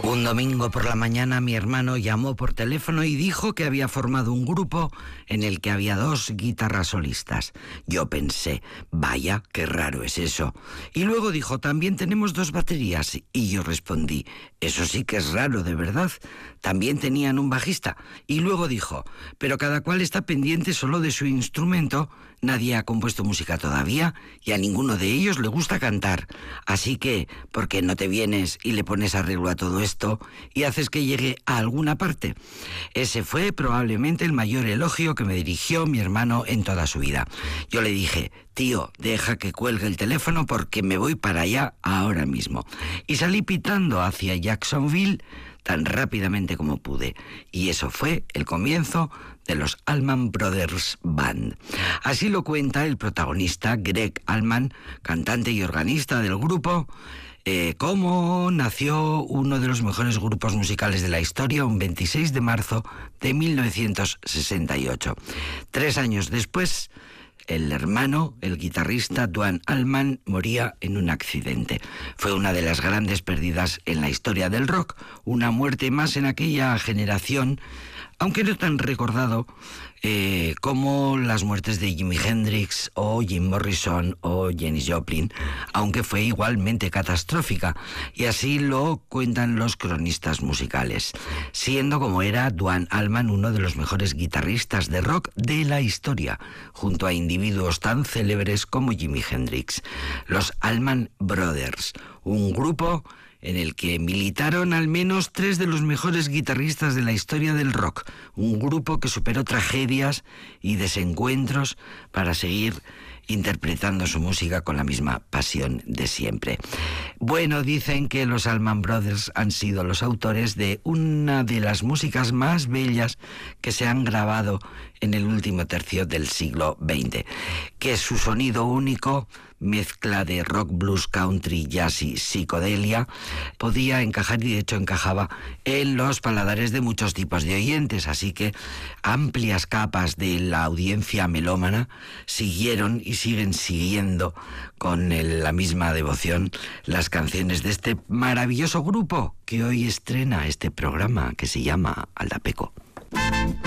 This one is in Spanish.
Un domingo por la mañana mi hermano llamó por teléfono y dijo que había formado un grupo en el que había 2 guitarras solistas. Yo pensé, vaya, qué raro es eso. Y luego dijo, también tenemos 2 baterías. Y yo respondí, eso sí que es raro, de verdad. También tenían un bajista. Y luego dijo, pero cada cual está pendiente solo de su instrumento. Nadie ha compuesto música todavía y a ninguno de ellos le gusta cantar. Así que, ¿por qué no te vienes y le pones arreglo a todo esto y haces que llegue a alguna parte? Ese fue probablemente el mayor elogio que me dirigió mi hermano en toda su vida. Yo le dije, tío, deja que cuelgue el teléfono porque me voy para allá ahora mismo. Y salí pitando hacia Jacksonville tan rápidamente como pude. Y eso fue el comienzo de los Allman Brothers Band. Así lo cuenta el protagonista Gregg Allman, cantante y organista del grupo, cómo nació uno de los mejores grupos musicales de la historia un 26 de marzo de 1968. 3 años después, el hermano, el guitarrista Duane Allman, moría en un accidente. Fue una de las grandes pérdidas en la historia del rock, una muerte más en aquella generación, aunque no tan recordado como las muertes de Jimi Hendrix o Jim Morrison o Janis Joplin, aunque fue igualmente catastrófica, y así lo cuentan los cronistas musicales, siendo como era Duane Allman uno de los mejores guitarristas de rock de la historia, junto a individuos tan célebres como Jimi Hendrix. Los Allman Brothers, un grupo en el que militaron al menos 3 de los mejores guitarristas de la historia del rock, un grupo que superó tragedias y desencuentros para seguir interpretando su música con la misma pasión de siempre. Bueno, dicen que los Allman Brothers han sido los autores de una de las músicas más bellas que se han grabado en el último tercio del siglo XX, que su sonido único, mezcla de rock, blues, country, jazz y psicodelia, podía encajar, y de hecho encajaba, en los paladares de muchos tipos de oyentes, así que amplias capas de la audiencia melómana siguieron y siguen siguiendo con la misma devoción las canciones de este maravilloso grupo que hoy estrena este programa que se llama Aldapeco.